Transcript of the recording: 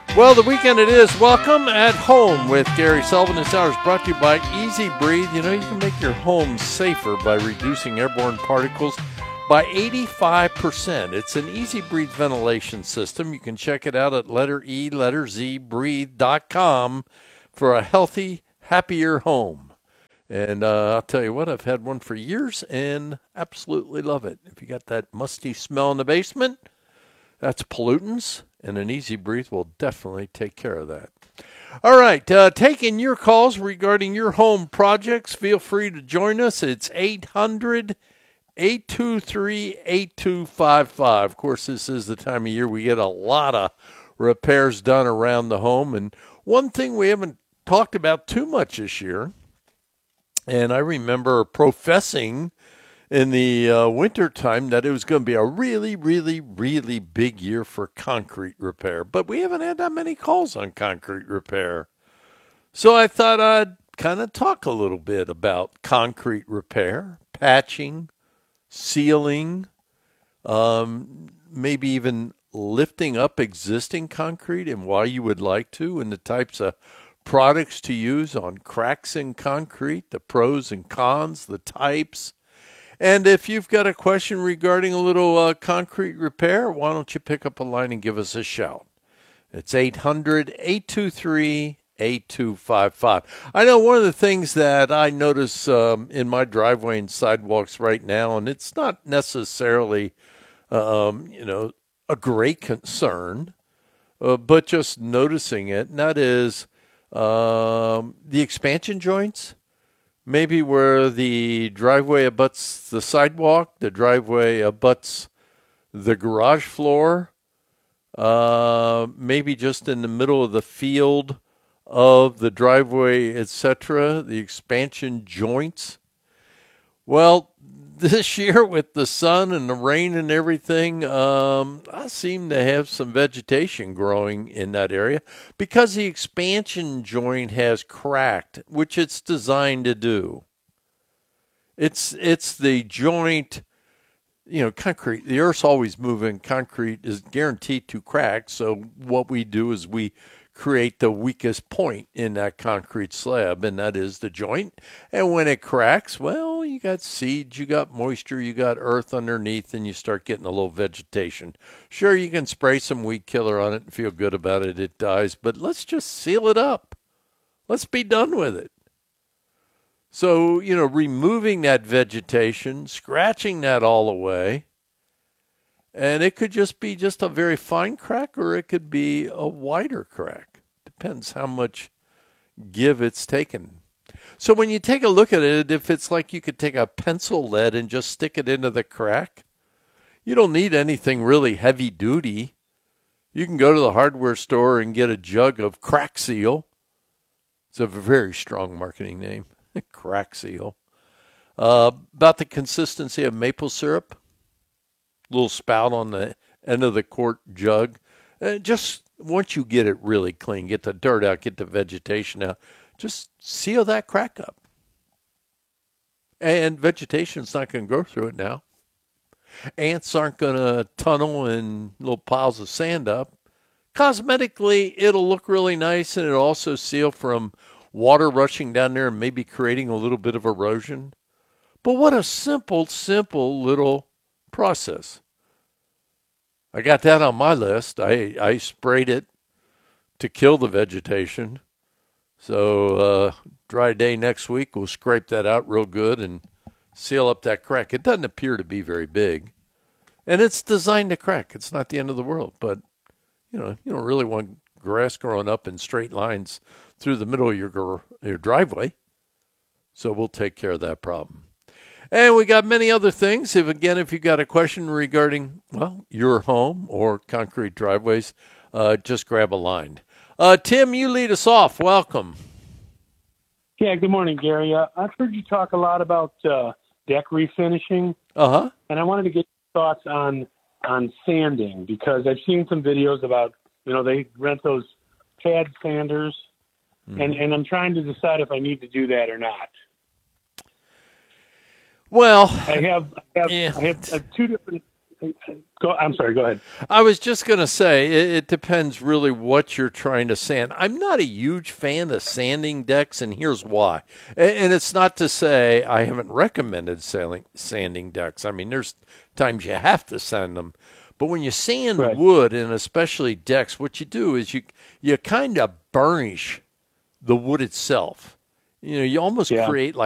Well, the weekend it is. Welcome at Home with Gary Sullivan. This hour is brought to you by Easy Breathe. You know, you can make your home safer by reducing airborne particles by 85%. It's an Easy Breathe ventilation system. You can check it out at breathe.com for a healthy, happier home. And I'll tell you what, I've had one for years and absolutely love it. If you got that musty smell in the basement, that's pollutants, and an Easy Breathe will definitely take care of that. All right, taking your calls regarding your home projects. Feel free to join us. It's 800-823-8255. Of course, this is the time of year we get a lot of repairs done around the home. And one thing we haven't talked about too much this year, and I remember professing in the wintertime that it was going to be a really, really, really big year for concrete repair. But we haven't had that many calls on concrete repair. So I thought I'd kind of talk a little bit about concrete repair, patching, sealing, maybe even lifting up existing concrete and why you would like to, and the types of products to use on cracks in concrete, the pros and cons, the types. And if you've got a question regarding a little concrete repair, why don't you pick up a line and give us a shout? It's 800-823-8255. I know one of the things that I notice in my driveway and sidewalks right now, and it's not necessarily, a great concern, but just noticing it, and that is the expansion joints. Maybe where the driveway abuts the sidewalk, the driveway abuts the garage floor, maybe just in the middle of the field of the driveway, etc., the expansion joints. Well, this year with the sun and the rain and everything, I seem to have some vegetation growing in that area because the expansion joint has cracked, which it's designed to do. It's the joint, concrete. The earth's always moving. Concrete is guaranteed to crack. So what we do is we create the weakest point in that concrete slab, and that is the joint. And when it cracks, well, you got seeds, you got moisture, you got earth underneath, and you start getting a little vegetation. Sure, you can spray some weed killer on it and feel good about it. It dies, but let's just seal it up. Let's be done with it. So, removing that vegetation, scratching that all away, and it could just be just a very fine crack, or it could be a wider crack. Depends how much give it's taken. So when you take a look at it, if it's like you could take a pencil lead and just stick it into the crack, you don't need anything really heavy duty. You can go to the hardware store and get a jug of Crack Seal. It's a very strong marketing name, Crack Seal. About the consistency of maple syrup. Little spout on the end of the quart jug. Just once you get it really clean, get the dirt out, get the vegetation out, just seal that crack up. And vegetation's not going to grow through it now. Ants aren't going to tunnel in little piles of sand up. Cosmetically, it'll look really nice, and it'll also seal from water rushing down there and maybe creating a little bit of erosion. But what a simple little process. I got that on my list. I sprayed it to kill the vegetation. So dry day next week, we'll scrape that out real good and seal up that crack. It doesn't appear to be very big. And it's designed to crack. It's not the end of the world. But, you don't really want grass growing up in straight lines through the middle of your driveway. So we'll take care of that problem. And we got many other things. If you got a question regarding, your home or concrete driveways, just grab a line. Tim, you lead us off. Welcome. Yeah, good morning, Gary. I've heard you talk a lot about deck refinishing. Uh-huh. And I wanted to get your thoughts on sanding, because I've seen some videos about, they rent those pad sanders, and I'm trying to decide if I need to do that or not. Well, I have two different I'm sorry. Go ahead. I was just going to say it depends really what you're trying to sand. I'm not a huge fan of sanding decks, and here's why. And it's not to say I haven't recommended sanding decks. I mean, there's times you have to sand them. But when you sand Right. wood, and especially decks, what you do is you kind of burnish the wood itself. You almost Yeah. create like